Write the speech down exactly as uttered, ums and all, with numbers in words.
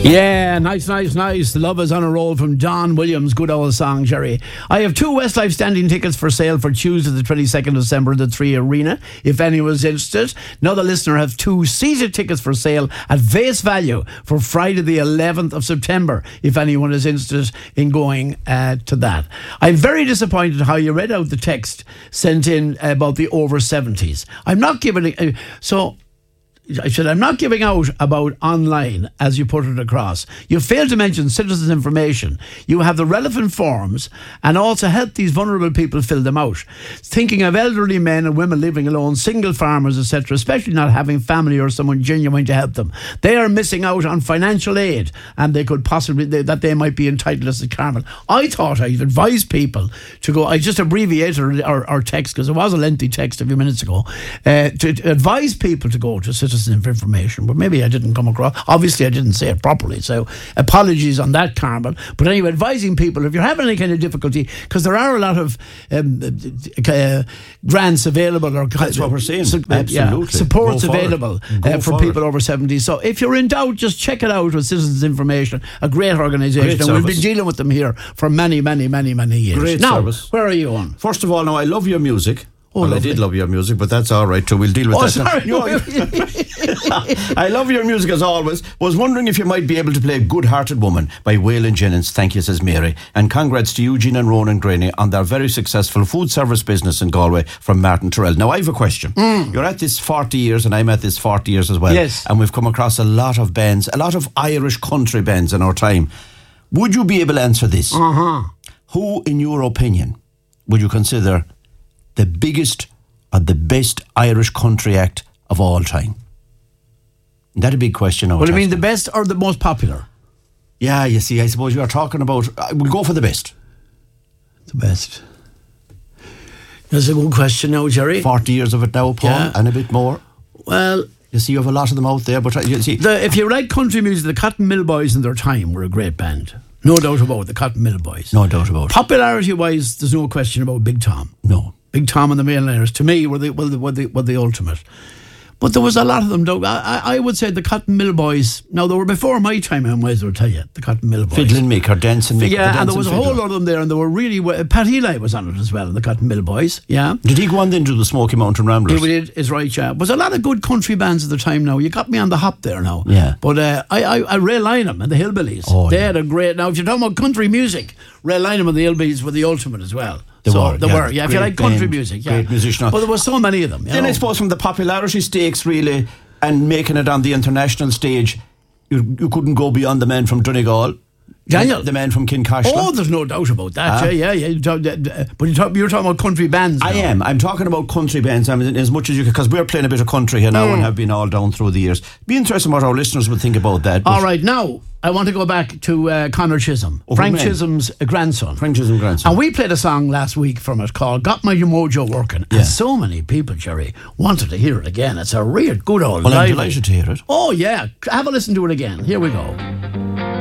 Yeah, nice, nice, nice. Love is on a roll from John Williams. Good old song, Jerry. I have two Westlife standing tickets for sale for Tuesday the twenty-second of December at the Three Arena. If anyone's interested, another listener has two seated tickets for sale at face value for Friday the eleventh of September. If anyone is interested in going uh, to that. I'm very disappointed how you read out the text sent in about the over seventies. I'm not giving it... Uh, so... I said, I'm not giving out about online as you put it across. You failed to mention citizens' information. You have the relevant forms and also help these vulnerable people fill them out. Thinking of elderly men and women living alone, single farmers, et cetera, especially not having family or someone genuine to help them. They are missing out on financial aid and they could possibly, they, that they might be entitled as a Carmel. I thought I'd advise people to go, I just abbreviated our, our text because it was a lengthy text a few minutes ago, uh, to, to advise people to go to citizens information, but maybe I didn't come across. Obviously, I didn't say it properly, so apologies on that, Carmel. But anyway, advising people if you're having any kind of difficulty, because there are a lot of um, uh, grants available, or that's what we're saying. Su- Absolutely, yeah, supports Go available uh, for people over seventy. So if you're in doubt, just check it out with Citizens Information, a great organisation, and we've been dealing with them here for many, many, many, many years. Great now, service. Where are you on? First of all, now I love your music. Oh, well, lovely. I did love your music, but that's all right too. We'll deal with oh, that. Sorry. No, I love your music as always. Was wondering if you might be able to play Good Hearted Woman by Waylon Jennings. Thank you, says Mary. And congrats to Eugene and Ronan Graney on their very successful food service business in Galway from Martin Terrell. Now, I have a question. Mm. You're at this forty years and I'm at this forty years as well. Yes. And we've come across a lot of bands, a lot of Irish country bands in our time. Would you be able to answer this? Uh-huh. Who, in your opinion, would you consider the biggest or the best Irish country act of all time? That's a big question. Well, I mean the best or the most popular? Yeah, you see, I suppose you are talking about... Uh, we'll go for the best. The best. That's a good question now, Jerry. forty years of it now, Paul, Yeah. and a bit more. Well... You see, you have a lot of them out there, but uh, you see... The, if you like country music, the Cotton Mill Boys in their time were a great band. No doubt about it, the Cotton Mill Boys. No doubt about it. Popularity-wise, there's no question about Big Tom. No. Big Tom and the Mainliners, to me, were the, were the, were the, were the ultimate. But there was a lot of them. Though. I, I would say the Cotton Mill Boys. Now, they were before my time, I might as well tell you. The Cotton Mill Boys. Fiddling Mick or Dancing Mick. Yeah, the and there was a fiddler. whole lot of them there, and they were really... Well, Pat Eli was on it as well, in the Cotton Mill Boys. Yeah. Did he go on then to the Smoky Mountain Ramblers? He did, is right, yeah. There was a lot of good country bands at the time now. You got me on the hop there now. Yeah. But uh, I, I, I Ray Lynham and the Hillbillies. Oh, they yeah. had a great... Now, if you're talking about country music, Ray Lynham and the Hillbillies were the ultimate as well. They so were, they yeah. were, yeah. If you Great like country band, music, yeah. great musician. But there were so many of them. You Then know? I suppose from the popularity stakes, really, and making it on the international stage, you, you couldn't go beyond the man from Donegal. Daniel. The man from Kincashla. Oh, there's no doubt about that. Ah. Yeah, yeah, yeah. You talk, uh, but you talk, you're talking about country bands now. I am. I'm talking about country bands. I mean, as much as you can, because we're playing a bit of country here now Mm. and have been all down through the years. Be interesting what our listeners would think about that. All right, now I want to go back to uh, Conor Chisholm, Oh, Frank man. Chisholm's uh, grandson. Frank Chisholm grandson. And we played a song last week from it called Got My Mojo Working. Yeah. And so many people, Jerry, wanted to hear it again. It's a real good old Well, I'm lively- delighted to hear it. Oh, yeah. Have a listen to it again. Here we go.